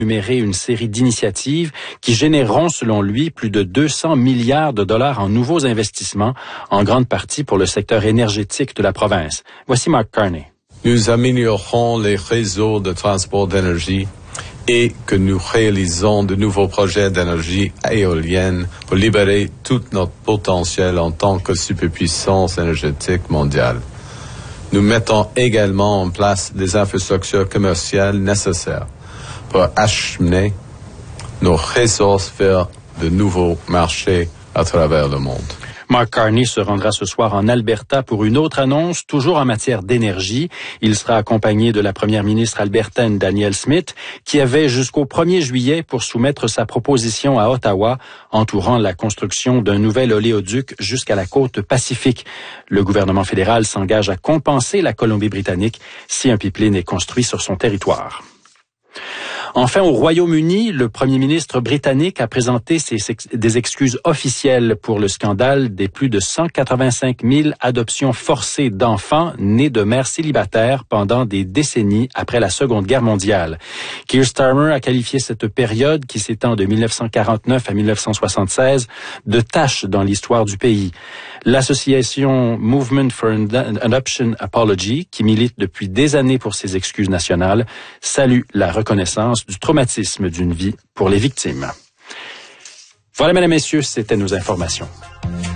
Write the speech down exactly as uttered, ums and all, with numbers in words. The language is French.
énumérer une série d'initiatives qui généreront, selon lui, plus de deux cents milliards de dollars en nouveaux investissements, en grande partie pour le secteur énergétique de la province. Voici Mark Carney. Nous améliorerons les réseaux de transport d'énergie et que nous réalisons de nouveaux projets d'énergie éolienne pour libérer tout notre potentiel en tant que superpuissance énergétique mondiale. Nous mettons également en place des infrastructures commerciales nécessaires pour acheminer nos ressources vers de nouveaux marchés à travers le monde. Mark Carney se rendra ce soir en Alberta pour une autre annonce, toujours en matière d'énergie. Il sera accompagné de la première ministre albertaine Danielle Smith, qui avait jusqu'au premier juillet pour soumettre sa proposition à Ottawa, entourant la construction d'un nouvel oléoduc jusqu'à la côte Pacifique. Le gouvernement fédéral s'engage à compenser la Colombie-Britannique si un pipeline est construit sur son territoire. Enfin, au Royaume-Uni, le premier ministre britannique a présenté ses, des excuses officielles pour le scandale des plus de cent quatre-vingt-cinq mille adoptions forcées d'enfants nés de mères célibataires pendant des décennies après la Seconde Guerre mondiale. Keir Starmer a qualifié cette période, qui s'étend de dix-neuf cent quarante-neuf à dix-neuf cent soixante-seize, de tache dans l'histoire du pays. L'association Movement for Adoption Apology, qui milite depuis des années pour ces excuses nationales, salue la reconnaissance du traumatisme d'une vie pour les victimes. Voilà, mesdames et messieurs, c'était nos informations.